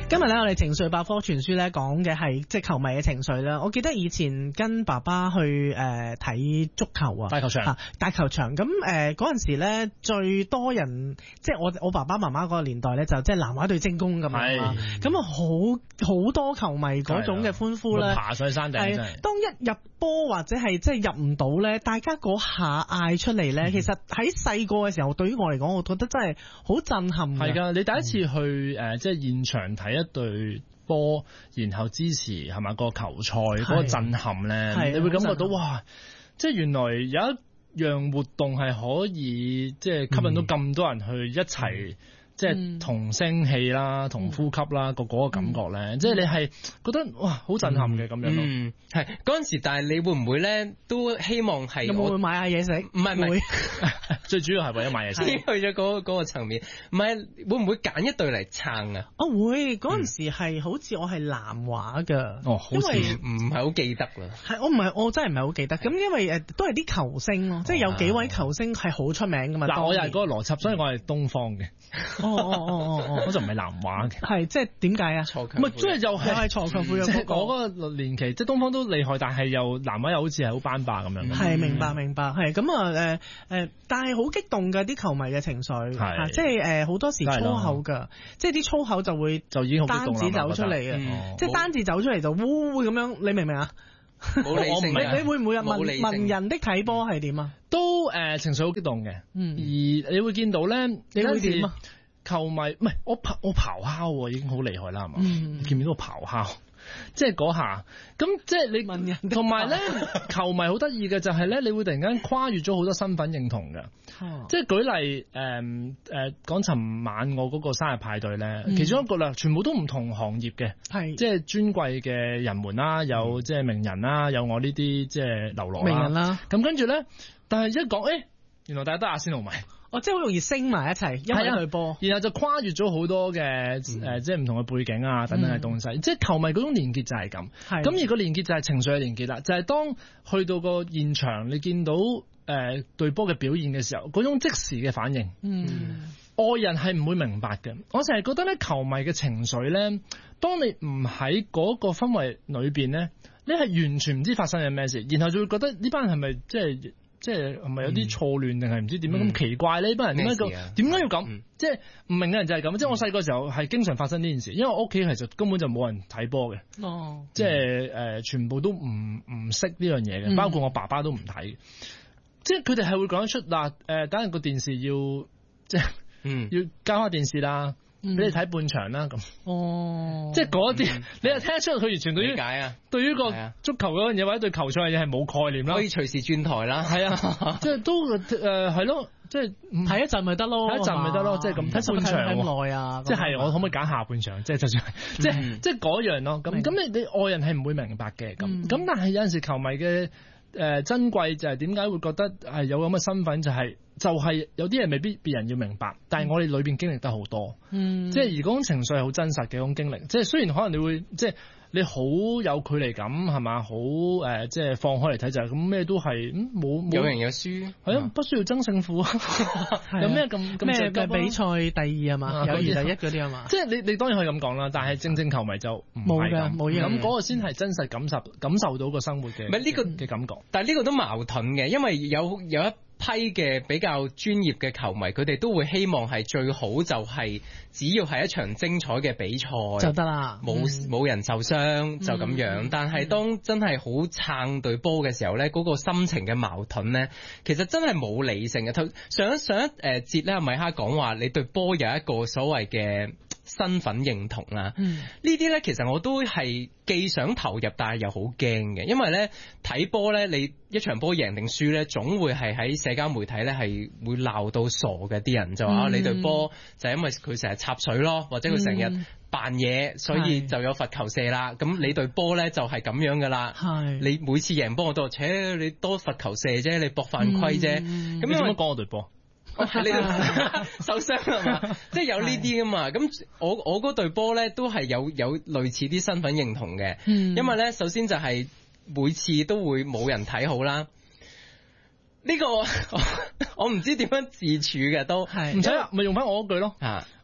今日咧，我哋情緒百科全書咧講嘅係即係球迷嘅情緒啦。我記得以前跟爸爸去睇足球啊，大球場咁嗰陣時咧，最多人即係我爸爸媽媽嗰個年代咧，就即係南華隊精工咁啊，咁啊好多球迷嗰種嘅歡呼咧， 爬上去山頂。係當一入波或者係即係入唔到咧，大家嗰下嗌出嚟咧，其實喺細個嘅時候，對於我嚟講，我覺得真係好震撼。 係㗎，你第一次去即係現場睇一隊波，然後支持係咪個球賽嗰個震撼咧，你會感覺到哇！即係原來有一樣活動係可以即係吸引到咁多人去一齊。即係同聲氣啦，同呼吸啦，嗰個感覺咧，即係你係覺得哇，好震撼嘅咁樣咯。 係嗰陣時，但係你會唔會咧都希望係有冇會買下嘢食？ 唔係， 最主要係為咗買嘢食。 去咗嗰個層面，唔係會唔會揀一隊嚟撐啊？ 我會嗰陣時係好似我係南華㗎， 好似唔係好記得啦。 係我真係唔係好記得。咁因為都係啲球星咯，即係有幾位球星係好出名㗎嘛。 嗱，我又係嗰個邏輯，所以我係東方嘅。我就唔係南華嘅， 係即係點解啊？ 唔係即係又係錯球會即係我嗰個年期，即係東方都厲害，但係又南華又好似係好班霸咁樣。 係明白，係咁啊但係好激動㗎啲球迷嘅情緒，即係好多時粗口㗎，即係啲粗口就會就已經好激動啦， 單字走出嚟嘅，即係單字走出嚟就會咁樣，你明唔明啊？ 冇理性， 你會唔會文人的睇波係點啊？ 都情緒好激動嘅，而你會見到咧， 你會點啊？ 球迷唔係我咆哮已經好厲害啦，係嘛？見唔見到我咆哮？即係嗰下，咁即係你問人， 同埋咧，球迷好得意嘅就係咧，你會突然間跨越咗好多身份認同嘅。即係舉例講尋晚我嗰個生日派對咧，其中一個啦，全部都唔同行業嘅，即係尊貴嘅人們啦，有即係名人啦，有我呢啲即係流羅名人啦。 咁跟住咧，但係一講原來大家都阿仙奴迷。 即係好容易升埋一齊，因為對波， 然後就跨越咗好多嘅即係唔同嘅背景啊等等嘅東西，即係球迷嗰種連結就係咁。咁而個連結就係情緒嘅連結啦，就係當去到個現場，你見到對波嘅表現嘅時候，嗰種即時嘅反應，外人係唔會明白嘅。我成日覺得咧，球迷嘅情緒咧，當你唔喺嗰個氛圍裏邊咧，你係完全唔知發生緊咩事，然後就會覺得呢班人係咪即係係咪有啲錯亂定係唔知點樣咁奇怪呢？呢班人點解要咁？即係唔明嘅人就係咁。即係我細個時候係經常發生呢件事，因為我屋企其實根本就冇人睇波嘅。即係全部都唔識呢樣嘢嘅，包括我爸爸都唔睇。即係佢哋係會講得出嗱等陣個電視要即係要交下電視啦。俾你睇半場啦咁，即係嗰啲，你又聽得出佢完全對於對於個足球嗰樣嘢或者對球賽嘅嘢係冇概念啦， 可以隨時轉台啦， 係啊，即係都係咯，即係睇一陣咪得咯， 睇一陣咪得咯，即係咁睇半場咁耐啊， 即係我可唔可以揀下半場？即係就算即係嗰樣咯，咁你外人係唔會明白嘅咁，但係有陣時球迷嘅珍貴就係點解會覺得係有咁嘅身份就係有啲嘢未必別人要明白，但係我哋裏邊經歷得好多，即係而嗰種情緒係好真實嘅嗰種經歷，即係雖然可能你會即係你好有距離感係嘛，好即係放開嚟睇就係咁咩都係冇有贏有輸， 係啊，不需要爭勝負啊，有咩咁咩嘅比賽第二啊嘛，友誼第一嗰啲啊嘛， 即係你當然可以咁講啦，但係正球迷就唔係咁， 冇嘢咁嗰個先係真實感受到個生活嘅， 唔係呢個嘅感覺， 但係呢個都矛盾嘅，因為有一批嘅比較專業嘅球迷，佢哋都會希望係最好就係只要係一場精彩嘅比賽就得啦， 冇人受傷就咁樣。但係當真係好撐對波嘅時候呢，嗰個心情嘅矛盾呢，其實真係冇理性嘅。上一節呢，米哈講話你對波有一個所謂嘅身份認同啦，呢啲呢，其實我都係既想投入，但係又好驚嘅，因為呢睇波呢，你一場波贏定輸呢，總會係喺社交媒體呢係會鬧到傻嘅，啲人就話你對波就係因為佢成日插水咯，或者佢成日扮嘢，所以就有罰球射啦。咁你對波呢就係咁樣噶啦，你每次贏波我都話，你多罰球射啫，你搏犯規啫。咁點樣講我對波？ 你受傷係嘛？即係有呢啲噶嘛？咁我嗰隊波咧都係有類似啲身份認同嘅，因為咧首先就係每次都會冇人睇好啦。呢個我唔知點樣自處嘅都唔使咪用翻我嗰句咯。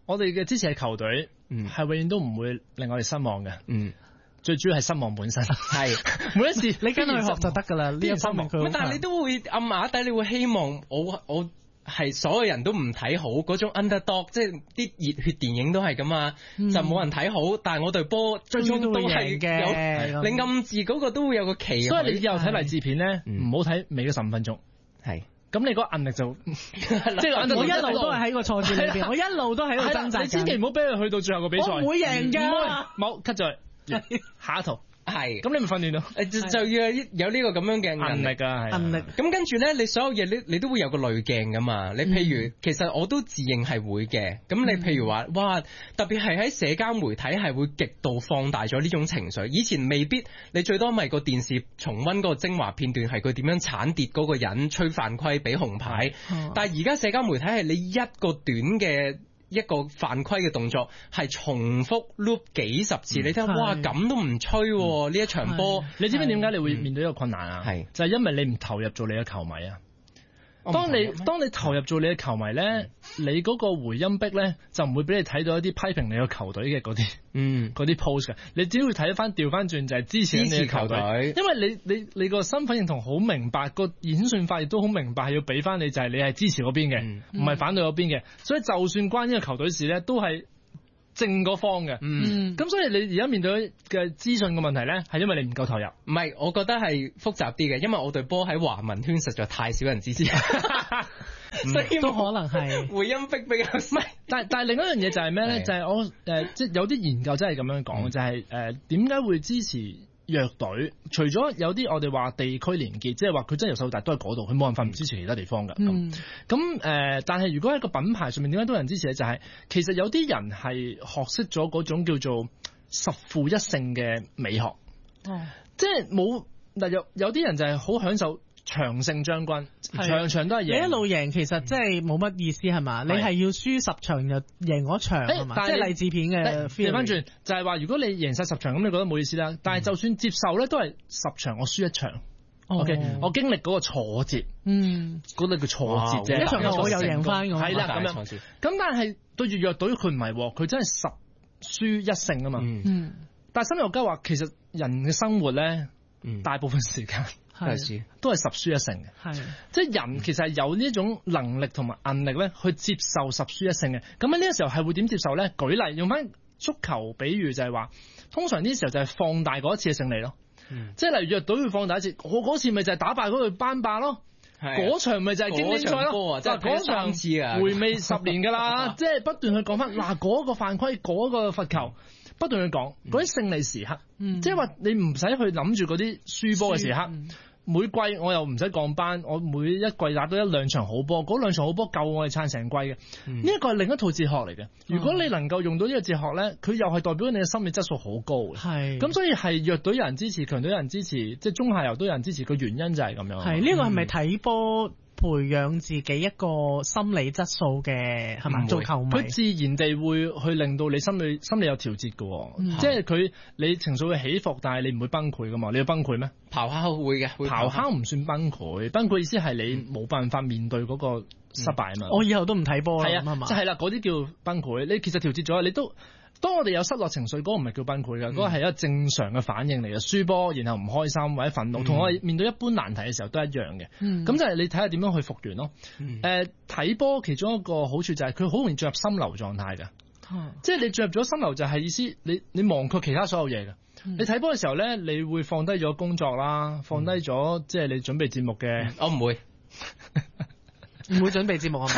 我哋嘅支持嘅球隊係永遠都唔會令我哋失望嘅。最主要係失望本身，係每一次你跟佢學就得㗎啦。呢個失望佢， 但係你都會暗啞底，你會希望我係所有人都唔睇好嗰種 underdog， 即係啲熱血電影都係咁啊，就冇人睇好，但係我隊波最終都係嘅。你暗示嗰個都會有個期， 所以你以後睇勵志片咧，唔好睇尾嗰15分鐘。係。咁你嗰個壓力就，即係我一路都係喺個挫折裏邊，我一路都喺度掙扎緊。 你千祈唔好俾佢去到最後個比賽， 我唔會贏㗎。 冇 cut 咗，下一套。係，咁你咪訓練咯， 就要有呢個咁樣嘅壓力啊， 壓力。 咁跟住咧，你所有嘢你都會有個濾鏡噶嘛。你譬如，其實我都自認係會嘅。咁你譬如話，哇，特別係喺社交媒體係會極度放大咗呢種情緒。以前未必，你最多咪個電視重溫嗰個精華片段係佢點樣鏟跌嗰個人吹犯規俾紅牌。但係而家社交媒體係你一個短嘅一個犯規嘅動作係重複 loop 幾十次，你睇下，哇，咁都唔吹呢一場波。 你知唔知點解你會面對呢個困難啊？係就係因為你唔投入做你嘅球迷啊。當你投入做你嘅球迷咧，你嗰個回音壁咧就唔會俾你睇到一啲批評你個球隊嘅嗰啲 post 嘅。你只要睇翻調翻轉就係支持你嘅球隊，因為你個身份認同好明白，個演算法亦都好明白，係要俾翻你就係你係支持嗰邊嘅，唔係反對嗰邊嘅。所以就算關呢個球隊事咧，都係正嗰方嘅。咁所以你而家面對嘅資訊嘅問題咧，係因為你唔夠投入。 唔係，我覺得係複雜啲嘅，因為我隊波喺華文圈實在太少人支持。 所以都可能係回音壁比較細。 但係另一樣嘢就係咩咧？就係我即係有啲研究真係咁樣講，就係點解會支持弱隊？除咗有啲我哋話地區連結，即係話佢真係由細到大都喺嗰度，佢冇辦法唔支持其他地方㗎。但係如果喺個品牌上面點解多人支持咧？就係其實有啲人係學識咗嗰種叫做十負一勝嘅美學。即係冇嗱有啲人就係好享受長勝將軍，場都係贏。你一路贏其實即係冇乜意思係嘛？你係要輸10場就贏嗰場係嘛？即係勵志片嘅。調翻轉就係話，如果你贏晒10場咁，你覺得冇意思啦。但係就算接受咧，都係10場我輸1場。OK，我經歷嗰個挫折，嗰個叫挫折啫。一場我又贏翻咁，係啦咁樣。咁但係對住弱隊佢唔係，佢真係10輸1勝啊嘛。但係心理學家話，其實人嘅生活咧，大部分時間都係10輸1勝嘅，即係人其實係有呢種能力同埋韌力咧，去接受10輸1勝嘅。咁喺呢個時候係會點接受咧？舉例用翻足球比喻就係話，通常呢啲時候就係放大嗰一次嘅勝利咯。即係例如弱隊會放大一次，我嗰次咪就係打敗嗰隊班霸咯，嗰場咪就係經典賽咯，就係嗰場回味10年㗎啦，即係不斷去講翻嗱嗰個犯規嗰個罰球。不斷去講嗰啲勝利時刻，即係話你唔使去諗住嗰啲輸波嘅時刻。每季我又唔使降班，我每一季打到1-2場好波，嗰2場好波夠我哋撐成季嘅。呢一個係另一套哲學嚟嘅。如果你能夠用到呢個哲學咧，佢又係代表你嘅心理質素好高嘅。咁所以係弱隊有人支持，強隊有人支持，即係中下游都有人支持。個原因就係咁樣。係呢個係咪睇波培養自己一個心理質素嘅係嘛？做球迷，佢自然地會去令到你心理有調節嘅，即係你情緒會起伏，但係你唔會崩潰噶嘛？你要崩潰咩？咆哮會嘅，咆哮唔算崩潰，崩潰意思係你冇辦法面對嗰個失敗啊嘛。我以後都唔睇波啦，係啊，就係啦，嗰啲叫崩潰。你其實調節咗，你都。當我哋有失落情緒，嗰個唔係叫崩潰㗎，嗰個係一個正常嘅反應嚟嘅。輸波然後唔開心或者憤怒，同我哋面對一般難題嘅時候都一樣嘅。咁就係你睇下點樣去復原咯。睇波其中一個好處就係佢好容易進入心流狀態㗎。即係你進入咗心流就係意思你忘卻其他所有嘢㗎。你睇波嘅時候咧，你會放低咗工作啦，放低咗即係你準備節目嘅。我唔會。唔會準備節目啊！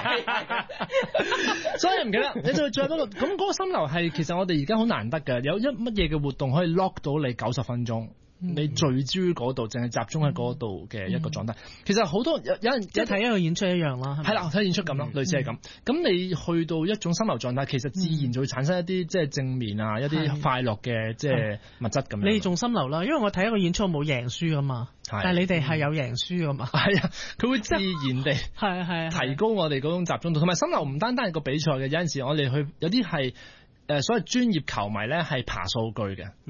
所以唔記得，你就再嗰個咁嗰個心流係其實我哋而家好難得嘅，有乜嘢嘅活動可以 lock 到你90分鐘，你聚焦嗰度，淨係集中喺嗰度嘅一個狀態。其實好多有人即係睇一個演出一樣啦，係啦，睇演出咁咯，類似係咁。咁你去到一種心流狀態，其實自然就會產生一啲即係正面啊，一啲快樂嘅即係物質咁樣。你仲心流啦，因為我睇一個演出冇贏輸噶嘛。但係你哋係有贏輸噶嘛？係啊，佢會自然地係提高我哋嗰種集中度，同埋心流唔單單係個比賽嘅，有陣時我哋去有啲係所謂專業球迷咧係爬數據嘅。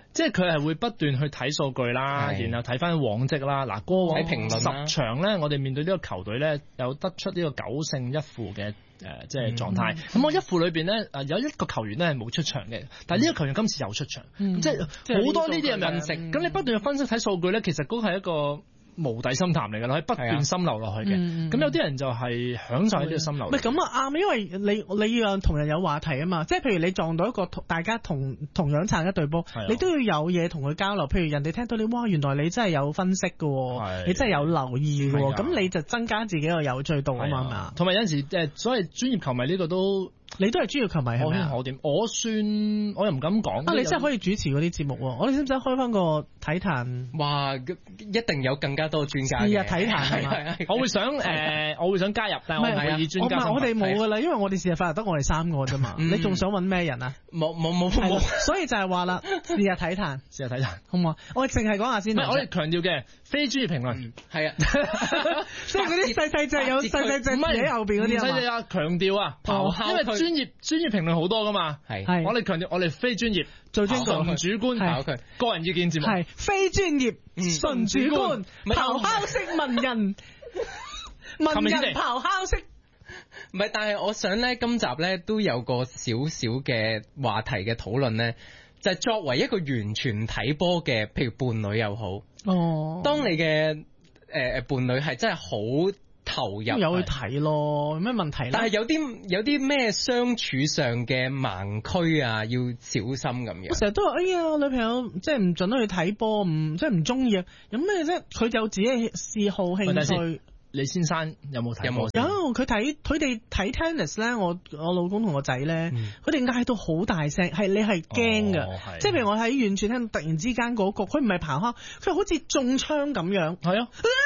即係佢係會不斷去睇數據啦，然後睇翻往績啦。嗱，過往10場咧，我哋面對呢個球隊咧，有得出呢個9勝1負嘅即係狀態。咁我1負裏邊咧，有一個球員咧係冇出場嘅，但係呢個球員今次有出場，即係好多呢啲嘅分析。咁你不斷去分析睇數據咧，其實嗰係一個無底深潭嚟㗎啦，可以不斷心流落去嘅。咁有啲人就係享受喺呢個心流。唔係咁啊，啱，因為你要同人有話題啊嘛。即係譬如你撞到一個大家同樣撐一隊波，你都要有嘢同佢交流。譬如人哋聽到你，哇，原來你真係有分析㗎，你真係有留意㗎，咁你就增加自己個有趣度啊嘛。同埋有陣時所謂專業球迷呢個都。你都係專業球迷係咪？我又唔敢講。你真係可以主持嗰啲節目喎！我哋使唔使開翻個體壇？哇！一定有更加多專家嘅。係啊，體壇係嘛？我會想加入，但係我唔係以專家。我哋冇㗎啦，因為我哋事實發得我哋3個啫嘛。你仲想揾咩人啊？冇。所以就係話啦，試下體壇，好唔好？我哋淨係講下先。我哋強調嘅非專業評論係啊，即係嗰啲細隻有細隻喺後邊嗰啲啊嘛。細隻啊，強調啊，因為專業評論好多噶嘛，係我哋強調我哋非專業，做專業唔主觀，個人意見節目係非專業純主觀，咆哮式文人咆哮式。 唔係，但係我想咧，今集咧都有個少少嘅話題嘅討論咧，就係作為一個完全唔睇波嘅，譬如伴侶又好，當你嘅伴侶係真係好投入， 有去睇咯，有咩問題咧？ 但係有啲咩相處上嘅盲區啊，要小心咁樣。 我成日都話，哎呀，女朋友即係唔准去睇波，即係唔中意啊！有咩啫？佢有自己嘅嗜好興趣。 你先生有冇睇？ 有，佢哋睇 tennis 咧，我老公同個仔咧，佢哋嗌到好大聲，你係驚㗎。即係譬如我喺遠處聽到突然之間嗰個，佢唔係咆哮，佢好似中槍咁樣。係啊。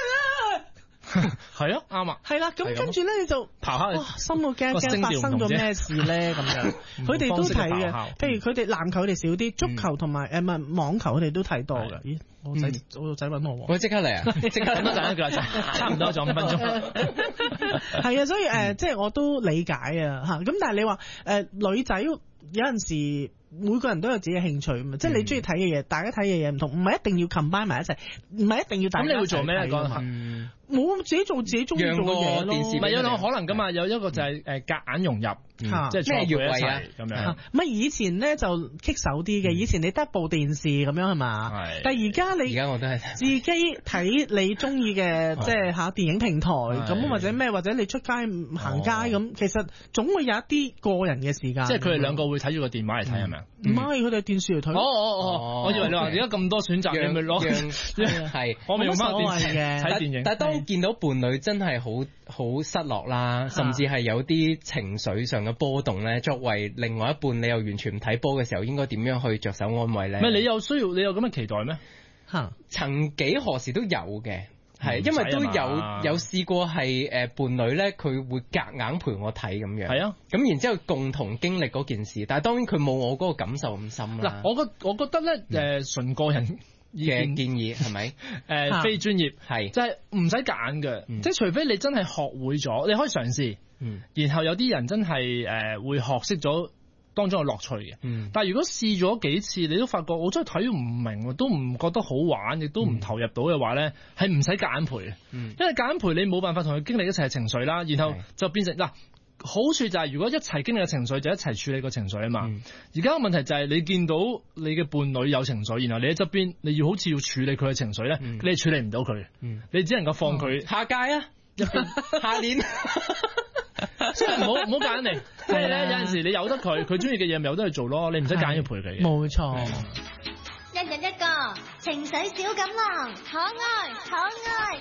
係啊，啱啊， 係啦，咁跟住咧你就咆哮，心都驚發生咗咩事咧咁樣。佢哋都睇嘅，譬如佢哋籃球佢哋少啲，足球同埋網球佢哋都睇多㗎。咦，我個仔揾我， 我即刻嚟啊！即刻等多陣一句就差唔多仲5分鐘。 係啊，所以即係我都理解啊嚇。咁但係你話女仔有陣時。每個人都有自己嘅興趣嘛，即係你中意睇嘅嘢，大家睇嘅嘢唔同，唔係一定要 combine 埋一齊，唔係一定要大家一齊睇。咁你會做咩咧？冇自己做自己中意做嘅嘢咯。 唔係有兩個可能噶嘛，有一個就係夾硬融入，即係咩越位啊咁樣。 唔係以前咧就棘手啲嘅，以前你得部電視咁樣係嘛？但係而家我都係自己睇你中意嘅，即係嚇電影平台咁或者咩，或者你出街行街咁，其實總會有一啲個人嘅時間。 即係佢哋兩個會睇住個電話嚟睇係咪啊？ 唔係佢哋電視嚟睇。 我以為你話而家咁多選擇，你咪攞係我咪用翻電視嘅睇電影。 但係當見到伴侶真係好失落啦，甚至係有啲情緒上嘅波動咧，作為另外一半，你又完全唔睇波嘅時候，應該點樣去着手安慰咧？ 唔係你有咁嘅期待咩？ 曾幾何時都有嘅。係，因為都有試過係伴侶咧，佢會夾硬陪我睇咁樣。係啊，咁然之後共同經歷嗰件事，但係當然佢冇我嗰個感受咁深啦。 嗱，我覺得咧，純個人嘅建議係咪？ 非專業係，即係唔使夾硬嘅，即係除非你真係學會咗，你可以嘗試。然後有啲人真係會學識咗當中嘅樂趣嘅，但係如果試咗幾次，你都發覺我真係睇唔明，都唔覺得好玩，亦都唔投入到嘅話咧，係唔使夾硬陪嘅，因為夾硬陪你冇辦法同佢經歷一齊嘅情緒啦，然後就變成嗱，好處就係如果一齊經歷嘅情緒就一齊處理個情緒啊嘛。而家個問題就係你見到你嘅伴侶有情緒，然後你喺側邊，你好似要處理佢嘅情緒咧，你係處理唔到佢，你只能夠放佢下屆啊，下年。 所以唔好夾硬嚟，即係咧有陣時你由得佢中意嘅嘢咪由得佢做咯，你唔使夾硬要陪佢。 冇錯。 一人一個情緒小錦囊，可愛，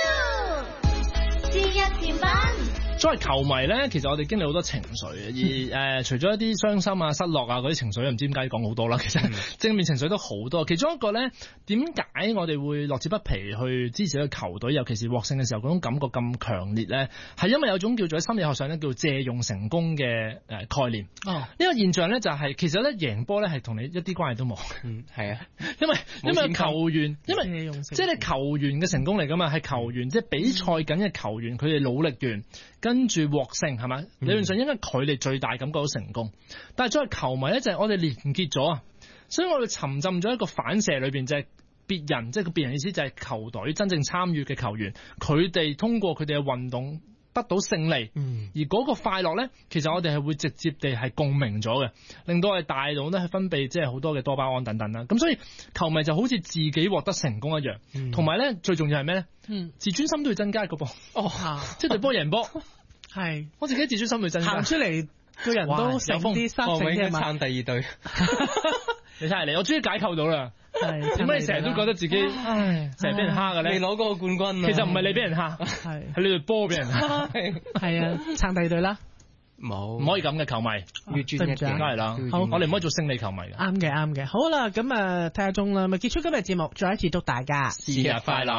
節日甜品。 作為球迷咧，其實我哋經歷好多情緒而除咗一啲傷心啊、失落啊嗰啲情緒，唔知點解講好多啦。其實正面情緒都好多。其中一個咧，點解我哋會樂此不疲去支持一個球隊，尤其是獲勝嘅時候嗰種感覺咁強烈咧？係因為有種叫做喺心理學上咧叫借用成功嘅概念。呢個現象咧就係其實咧贏波咧係同你一啲關係都冇。 係啊， 因為球員，因為即係你球員嘅成功嚟噶嘛，係球員即係比賽緊嘅球員，佢哋努力完。跟住獲勝係咪？理論上應該佢哋最大感覺到成功，但係作為球迷咧就係我哋連結咗啊， 所以我哋沉浸咗一個反射裏邊，就係別人，即係個別人意思就係球隊真正參與嘅球員，佢哋通過佢哋嘅運動得到勝利，而嗰個快樂咧，其實我哋係會直接地係共鳴咗嘅，令到我哋大腦咧係分泌即係好多嘅多巴胺等等啦。咁所以球迷就好似自己獲得成功一樣，同埋咧最重要係咩咧？自尊心都要增加個噃。即係對波贏波，係我自己自尊心要增加，行出嚟個人都成啲生性嘅嘛。 撐第二隊， 你睇下你，我終於解構到啦。點解你成日都覺得自己成日俾人蝦嘅咧？ 未攞過冠軍啊！ 其實唔係你俾人蝦，係你隊波俾人蝦。 係啊，撐第二隊啦。 冇， 唔可以咁嘅球迷， 越專一嘅， 梗係啦。好，我哋唔可以做勝利球迷嘅。 啱嘅，啱嘅。好啦，咁睇下鐘啦，咪結束今日節目，再一次祝大家節日快樂。